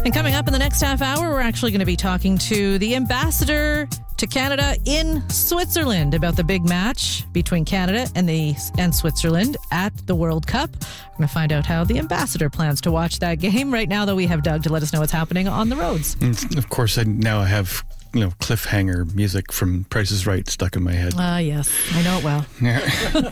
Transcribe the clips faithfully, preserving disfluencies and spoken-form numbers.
And coming up in the next half hour, we're actually going to be talking to the ambassador to Canada in Switzerland about the big match between Canada and the and Switzerland at the World Cup. We're going to find out how the ambassador plans to watch that game. Right now, though, we have Doug to let us know what's happening on the roads. And of course, I now have you know cliffhanger music from Price is Right stuck in my head. Ah, uh, yes, I know it well. Yeah.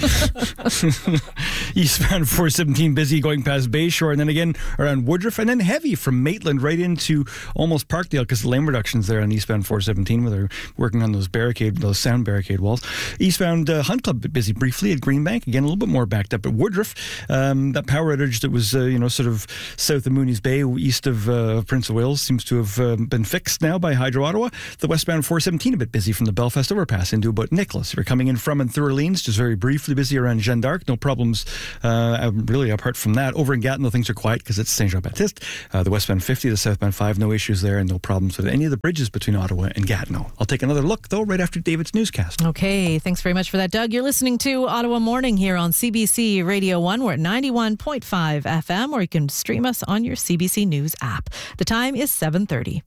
Eastbound four seventeen busy going past Bayshore, and then again around Woodruff, and then heavy from Maitland right into almost Parkdale because the lane reductions there on eastbound four seventeen where they're working on those barricade, those sound barricade walls. Eastbound uh, Hunt Club busy briefly at Greenbank, again a little bit more backed up at Woodruff. Um, that power outage that was uh, you know sort of south of Mooney's Bay, east of uh, Prince of Wales, seems to have uh, been fixed now by Hydro Ottawa. The westbound four seventeen a bit busy from the Belfast overpass into about Nicholas. If you're coming in from and through Orleans, just very briefly busy around Jeanne d'Arc. No problems uh, really apart from that. Over in Gatineau, things are quiet because it's Saint Jean Baptiste. Uh, the westbound fifty, the southbound five, no issues there, and no problems with any of the bridges between Ottawa and Gatineau. I'll take another look, though, right after David's newscast. Okay, thanks very much for that, Doug. You're listening to Ottawa Morning here on C B C Radio one. We're at ninety-one point five F M, or you can stream us on your C B C News app. The time is seven thirty.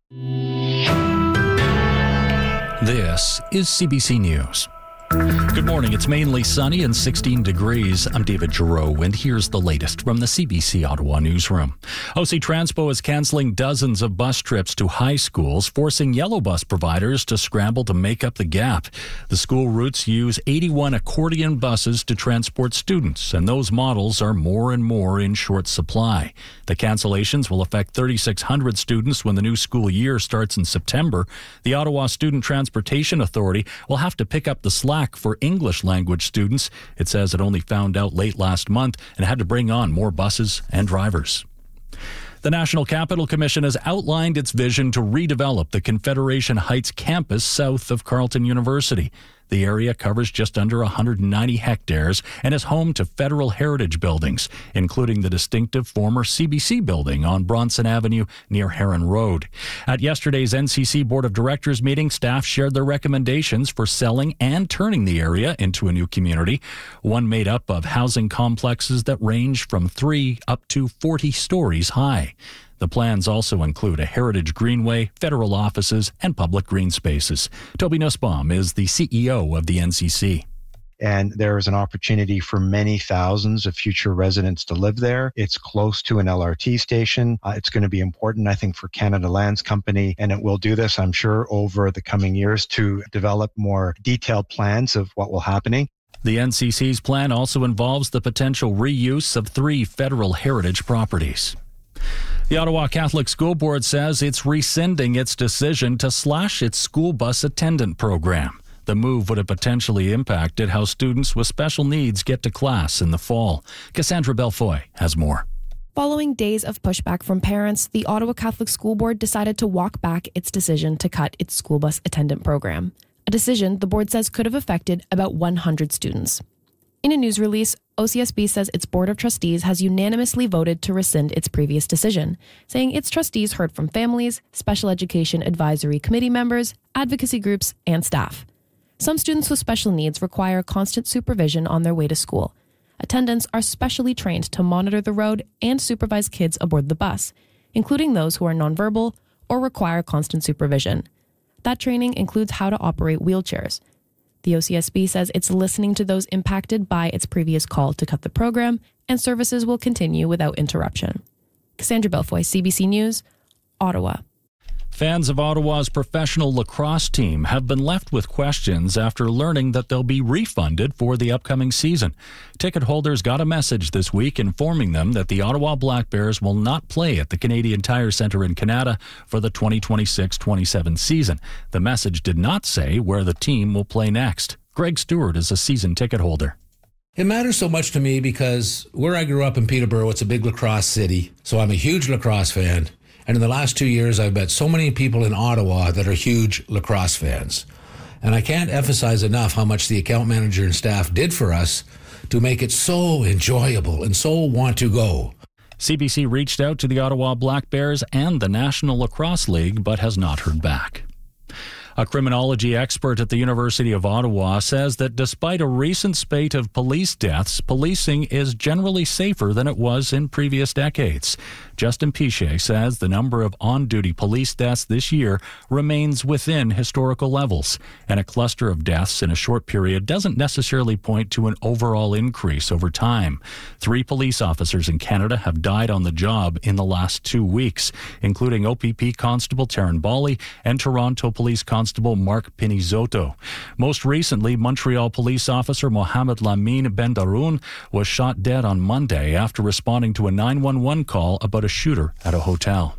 This is C B C News. Good morning. It's mainly sunny and sixteen degrees. I'm David Giroux, and here's the latest from the C B C Ottawa newsroom. O C Transpo is cancelling dozens of bus trips to high schools, forcing yellow bus providers to scramble to make up the gap. The school routes use eighty-one accordion buses to transport students, and those models are more and more in short supply. The cancellations will affect thirty-six hundred students when the new school year starts in September. The Ottawa Student Transportation Authority will have to pick up the slack for English language students. It says it only found out late last month and had to bring on more buses and drivers. The National Capital Commission has outlined its vision to redevelop the Confederation Heights campus south of Carleton University. The area covers just under one hundred ninety hectares and is home to federal heritage buildings, including the distinctive former C B C building on Bronson Avenue near Heron Road. At yesterday's N C C Board of Directors meeting, staff shared their recommendations for selling and turning the area into a new community, one made up of housing complexes that range from three up to forty stories high. The plans also include a heritage greenway, federal offices, and public green spaces. Toby Nussbaum is the C E O of the N C C. And there is an opportunity for many thousands of future residents to live there. It's close to an L R T station. Uh, it's going to be important, I think, for Canada Lands Company, and it will do this, I'm sure, over the coming years to develop more detailed plans of what will happen. The N C C's plan also involves the potential reuse of three federal heritage properties. The Ottawa Catholic School Board says it's rescinding its decision to slash its school bus attendant program. The move would have potentially impacted how students with special needs get to class in the fall. Cassandra Belfoy has more. Following days of pushback from parents, the Ottawa Catholic School Board decided to walk back its decision to cut its school bus attendant program. A decision the board says could have affected about one hundred students. In a news release, O C S B says its Board of Trustees has unanimously voted to rescind its previous decision, saying its trustees heard from families, special education advisory committee members, advocacy groups, and staff. Some students with special needs require constant supervision on their way to school. Attendants are specially trained to monitor the road and supervise kids aboard the bus, including those who are nonverbal or require constant supervision. That training includes how to operate wheelchairs. The O C S B says it's listening to those impacted by its previous call to cut the program, and services will continue without interruption. Cassandra Belfoy, C B C News, Ottawa. Fans of Ottawa's professional lacrosse team have been left with questions after learning that they'll be refunded for the upcoming season. Ticket holders got a message this week informing them that the Ottawa Black Bears will not play at the Canadian Tire Centre in Canada for the twenty twenty-six twenty-seven season. The message did not say where the team will play next. Greg Stewart is a season ticket holder. It matters so much to me because where I grew up in Peterborough, it's a big lacrosse city, so I'm a huge lacrosse fan. And in the last two years, I've met so many people in Ottawa that are huge lacrosse fans. And I can't emphasize enough how much the account manager and staff did for us to make it so enjoyable and so want to go. C B C reached out to the Ottawa Black Bears and the National Lacrosse League, but has not heard back. A criminology expert at the University of Ottawa says that despite a recent spate of police deaths, policing is generally safer than it was in previous decades. Justin Piche says the number of on-duty police deaths this year remains within historical levels, and a cluster of deaths in a short period doesn't necessarily point to an overall increase over time. Three police officers in Canada have died on the job in the last two weeks, including O P P Constable Taryn Bawley and Toronto Police Constable Mark Pinizotto. Most recently, Montreal police officer Mohamed Lamine Bendaroun was shot dead on Monday after responding to a nine one one call about a shooter at a hotel.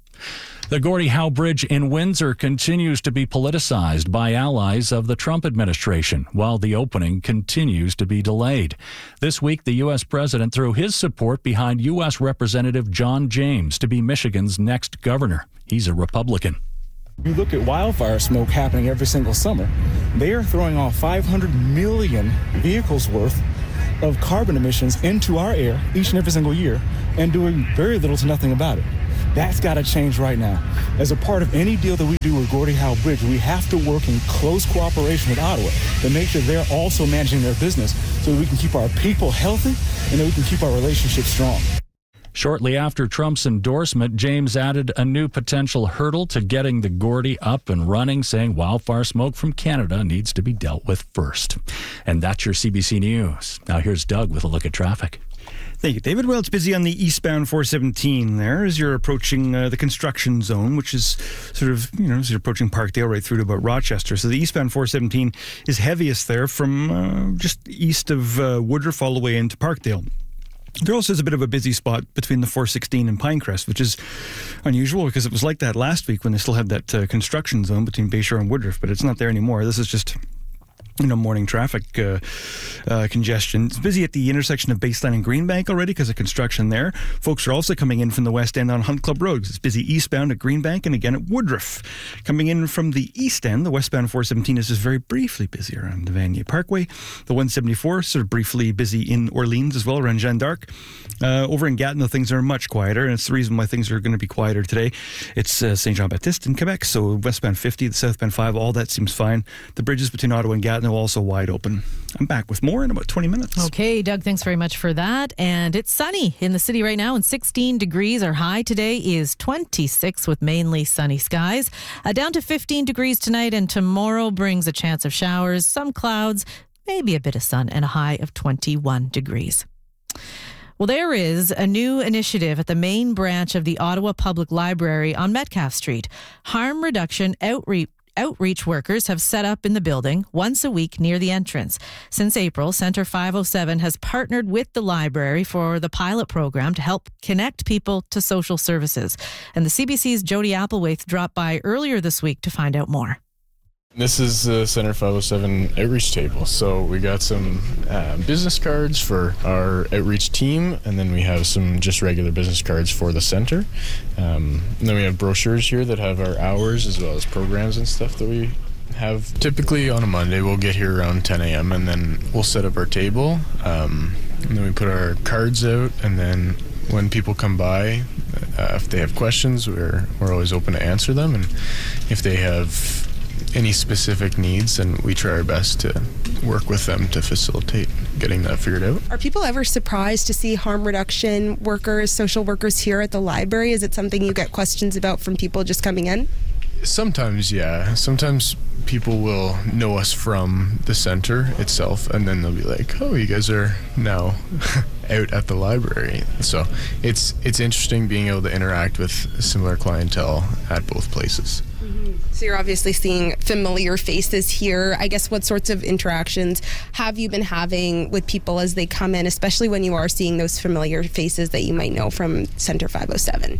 The Gordie Howe Bridge in Windsor continues to be politicized by allies of the Trump administration, while the opening continues to be delayed. This week, the U S president threw his support behind U S Representative John James to be Michigan's next governor. He's a Republican. You look at wildfire smoke happening every single summer. They are throwing off five hundred million vehicles worth of carbon emissions into our air each and every single year and doing very little to nothing about it. That's got to change right now. As a part of any deal that we do with Gordie Howe Bridge, we have to work in close cooperation with Ottawa to make sure they're also managing their business so that we can keep our people healthy and that we can keep our relationship strong. Shortly after Trump's endorsement, James added a new potential hurdle to getting the Gordie up and running, saying wildfire smoke from Canada needs to be dealt with first. And that's your C B C News. Now here's Doug with a look at traffic. Thank you, David. Well, it's busy on the eastbound four seventeen there as you're approaching uh, the construction zone, which is sort of, you know, as you're approaching Parkdale right through to about Rochester. So the eastbound four seventeen is heaviest there from uh, just east of uh, Woodruff all the way into Parkdale. There also is a bit of a busy spot between the four sixteen and Pinecrest, which is unusual because it was like that last week when they still had that uh, construction zone between Bayshore and Woodruff, but it's not there anymore. This is just, you know, morning traffic uh, uh, congestion. It's busy at the intersection of Baseline and Greenbank already because of construction there. Folks are also coming in from the west end on Hunt Club Road. It's busy eastbound at Greenbank and again at Woodruff. Coming in from the east end, the westbound four seventeen is just very briefly busy around the Vanier Parkway. The one seventy-four sort of briefly busy in Orleans as well, around Jeanne d'Arc. Uh, over in Gatineau, things are much quieter, and it's the reason why things are going to be quieter today. It's uh, Saint Jean-Baptiste in Quebec, so westbound fifty, the southbound five, all that seems fine. The bridges between Ottawa and Gatineau also wide open. I'm back with more in about twenty minutes. Okay, Doug, thanks very much for that. And it's sunny in the city right now, and sixteen degrees. Our high today is twenty-six with mainly sunny skies. Uh, down to fifteen degrees tonight, and tomorrow brings a chance of showers, some clouds, maybe a bit of sun, and a high of twenty-one degrees. Well, there is a new initiative at the main branch of the Ottawa Public Library on Metcalfe Street. Harm reduction outreach Outreach workers have set up in the building once a week near the entrance. Since April, Centre five oh seven has partnered with the library for the pilot program to help connect people to social services. And the C B C's Jody Applewhite dropped by earlier this week to find out more. This is the Centre five oh seven outreach table. So we got some uh, business cards for our outreach team, and then we have some just regular business cards for the centre. Um, and then we have brochures here that have our hours as well as programs and stuff that we have. Typically on a Monday, we'll get here around ten a.m. and then we'll set up our table. Um, and then we put our cards out, and then when people come by, uh, if they have questions, we're we're always open to answer them. And if they have any specific needs, and we try our best to work with them to facilitate getting that figured out. Are people ever surprised to see harm reduction workers, social workers here at the library? Is it something you get questions about from people just coming in? Sometimes, yeah. Sometimes people will know us from the center itself, and then they'll be like, oh, you guys are now out at the library. So it's it's interesting being able to interact with similar clientele at both places. Mm-hmm. So you're obviously seeing familiar faces here. I guess what sorts of interactions have you been having with people as they come in, especially when you are seeing those familiar faces that you might know from Centre five oh seven?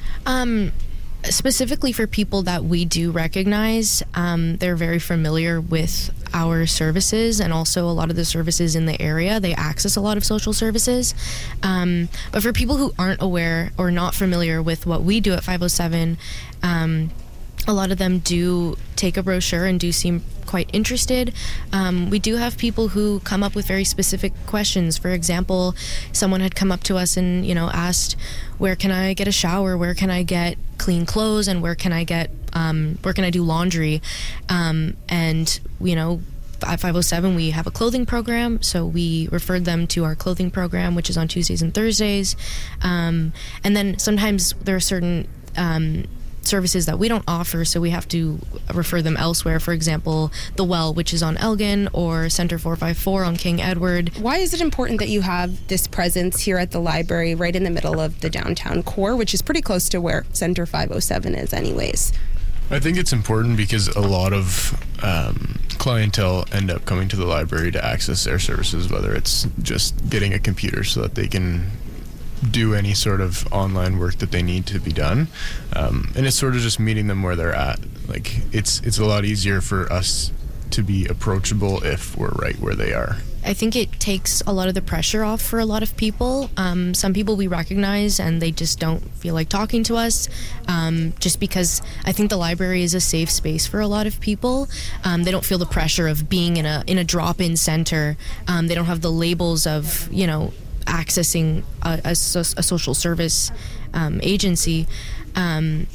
Um, specifically for people that we do recognize, um, they're very familiar with our services and also a lot of the services in the area. They access a lot of social services. Um, but for people who aren't aware or not familiar with what we do at five oh seven, um, a lot of them do take a brochure and do seem quite interested. Um, we do have people who come up with very specific questions. For example, someone had come up to us and, you know, asked, where can I get a shower? Where can I get clean clothes? And where can I get Um, where can I do laundry? Um, and, you know, at five oh seven, we have a clothing program, so we referred them to our clothing program, which is on Tuesdays and Thursdays. Um, and then sometimes there are certain um, services that we don't offer, so we have to refer them elsewhere. For example, The Well, which is on Elgin, or Center four five four on King Edward. Why is it important that you have this presence here at the library right in the middle of the downtown core, which is pretty close to where Center five oh seven is anyways? I think it's important because a lot of um, clientele end up coming to the library to access their services, whether it's just getting a computer so that they can do any sort of online work that they need to be done, um, and it's sort of just meeting them where they're at. Like it's it's a lot easier for us to be approachable if we're right where they are. I think it takes a lot of the pressure off for a lot of people. Um, some people we recognize and they just don't feel like talking to us, um, just because I think the library is a safe space for a lot of people. Um, they don't feel the pressure of being in a in a drop-in center. Um, they don't have the labels of, you know, accessing a, a, a social service um, agency. Um,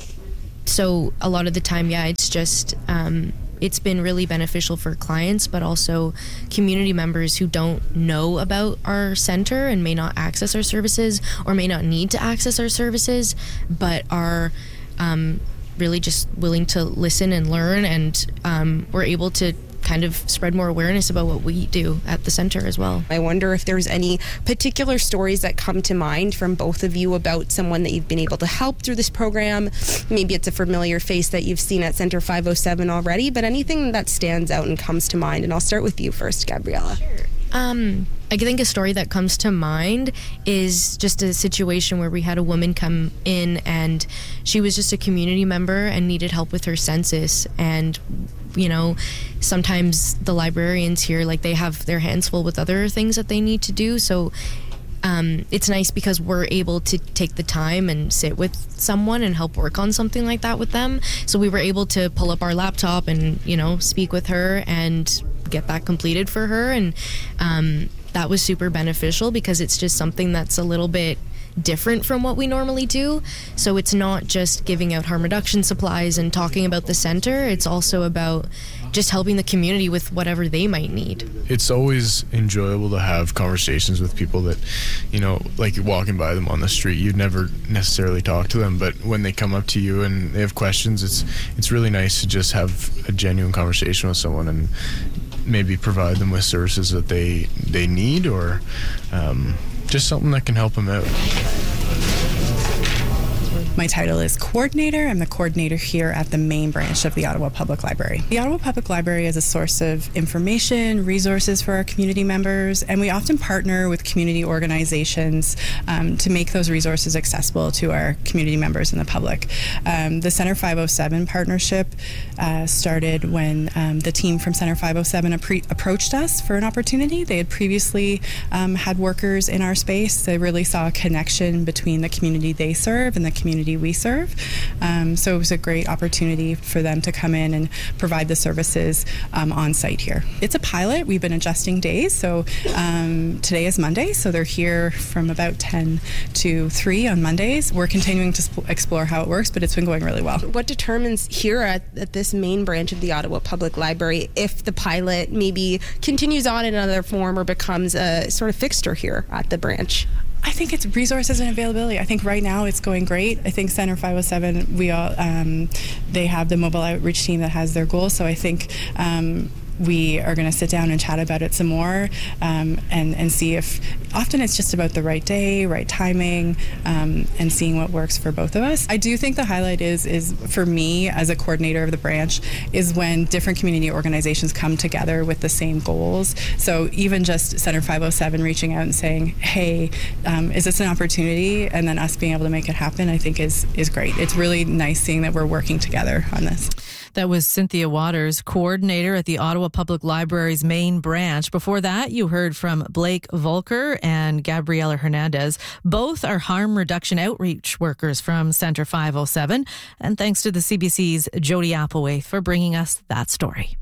so a lot of the time, yeah, it's just... Um, it's been really beneficial for clients, but also community members who don't know about our center and may not access our services or may not need to access our services, but are um, really just willing to listen and learn, and um, we're able to kind of spread more awareness about what we do at the center as well. I wonder if there's any particular stories that come to mind from both of you about someone that you've been able to help through this program. Maybe it's a familiar face that you've seen at Center five oh seven already, but anything that stands out and comes to mind. And I'll start with you first, Gabriella. Sure. Um, I think a story that comes to mind is just a situation where we had a woman come in and she was just a community member and needed help with her census. And you know, sometimes the librarians here, like, they have their hands full with other things that they need to do. So um, it's nice because we're able to take the time and sit with someone and help work on something like that with them. So we were able to pull up our laptop and, you know, speak with her and get that completed for her. And um, that was super beneficial because it's just something that's a little bit different from what we normally do. So it's not just giving out harm reduction supplies and talking about the center. It's also about just helping the community with whatever they might need. It's always enjoyable to have conversations with people that, you know, like you're walking by them on the street, you'd never necessarily talk to them, but when they come up to you and they have questions, it's it's really nice to just have a genuine conversation with someone and maybe provide them with services that they they need, or um, just something that can help them out. My title is coordinator. I'm the coordinator here at the main branch of the Ottawa Public Library. The Ottawa Public Library is a source of information, resources for our community members, and we often partner with community organizations um, to make those resources accessible to our community members and the public. Um, the Center five oh seven partnership uh, started when um, the team from Center five oh seven appre- approached us for an opportunity. They had previously um, had workers in our space. They really saw a connection between the community they serve and the community we serve. Um, so it was a great opportunity for them to come in and provide the services um, on site here. It's a pilot. We've been adjusting days. So um, today is Monday, so they're here from about ten to three on Mondays. We're continuing to sp- explore how it works, but it's been going really well. What determines here at, at this main branch of the Ottawa Public Library if the pilot maybe continues on in another form or becomes a sort of fixture here at the branch? I think it's resources and availability. I think right now it's going great. I think Center five oh seven, we all, um, they have the mobile outreach team that has their goals. So I think um, we are going to sit down and chat about it some more um, and, and see if, often it's just about the right day, right timing, um, and seeing what works for both of us. I do think the highlight is, is for me as a coordinator of the branch, is when different community organizations come together with the same goals. So even just Center five oh seven reaching out and saying, hey, um, is this an opportunity? And then us being able to make it happen, I think is, is great. It's really nice seeing that we're working together on this. That was Cynthia Waters, coordinator at the Ottawa Public Library's main branch. Before that, you heard from Blake Volker and Gabriela Hernandez. Both are harm reduction outreach workers from Center five oh seven. And thanks to the C B C's Jody Applewhite for bringing us that story.